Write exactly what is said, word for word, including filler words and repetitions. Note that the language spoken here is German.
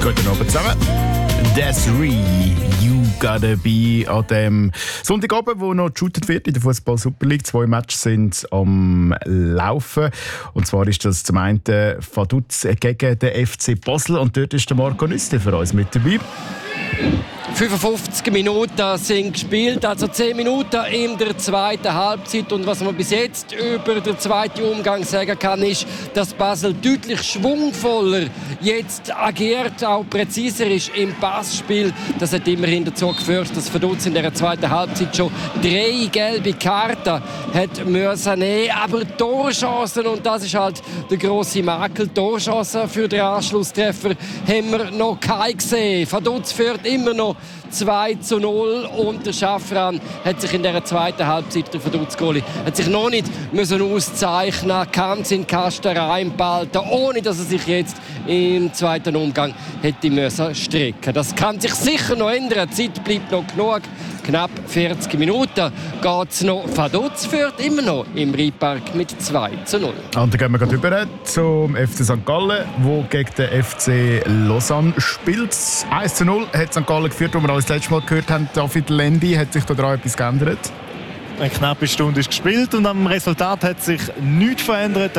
Guten Abend zusammen. Desiree, you gotta be an dem Sonntagabend, wo noch geshootet wird in der Fußball Super League. Zwei Matches sind am Laufen. Und zwar ist das zum einen Vaduz gegen den F C Basel. Und dort ist der Marco Nüssli für uns mit dabei. fünfundfünfzig Minuten sind gespielt, also zehn Minuten in der zweiten Halbzeit. Und was man bis jetzt über den zweiten Umgang sagen kann, ist, dass Basel deutlich schwungvoller jetzt agiert, auch präziser ist im Passspiel. Das hat immerhin dazu geführt, dass Vaduz in der zweiten Halbzeit schon drei gelbe Karten hat müssen nehmen. Aber Torchancen, und das ist halt der grosse Makel, Torchancen für den Anschlusstreffer haben wir noch keine gesehen. Vaduz führt immer noch zwei zu null und der Schafran hat sich in der zweiten Halbzeit, der Vaduz-Goalie, hat sich noch nicht müssen auszeichnen, kann es in den Kasten reinbehalten, ohne dass er sich jetzt im zweiten Umgang hätte müssen strecken. Das kann sich sicher noch ändern, die Zeit bleibt noch genug. Knapp vierzig Minuten geht es noch. Vaduz führt immer noch im Rheinpark mit zwei zu null. Und dann gehen wir gerade rüber zum F C Sankt Gallen, der gegen den F C Lausanne spielt. eins zu null hat Sankt Gallen geführt, wo wir das letzte Mal gehört haben. David Lendi, hat sich daran etwas geändert? Eine knappe Stunde ist gespielt und am Resultat hat sich nichts verändert.